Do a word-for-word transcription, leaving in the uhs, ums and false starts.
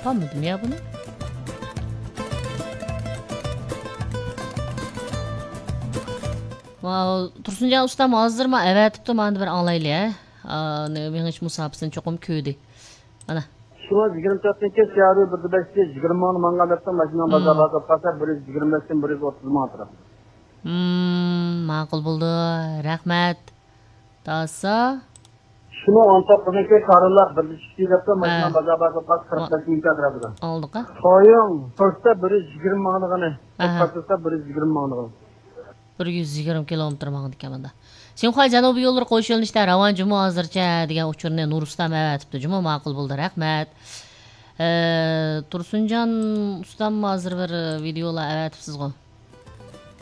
Topamadım ya bunu. Tursuncan ustam hazır mı? Evet, tuttum anda bir anlaylı ya. Men hiç musabısını çokum köydi. Ana. Şuna yigirma to'rtinchi siyasi bir beşte yigirma ming mangalatdan mashina bozorga qolsa bir yuz yigirma beşdan bir yuz o'ttiz ming atraf. Hmm, ma'qul bo'ldi. Rahmat. Tasa. Shuni on top qilgan qarorlar bir ikki dafta mashina bozorga qolsa qirq besh ming atrafida. Oldu qa? Qo'ying, qirqta bir yuz yigirma mingligini, qirqta bir yuz yigirma mingligini. bir yuz yigirma kilometr mangdi kamanda. Sinxoy janubiy yo'llar qo'yish yo'nalishida Ravon Jumo hozircha degan uchurni Nurustam aytibdi. Jumo ma'qul bo'ldi. Rahmat. Tursunjon ustam hozir bir videolar aytibsiz-ku.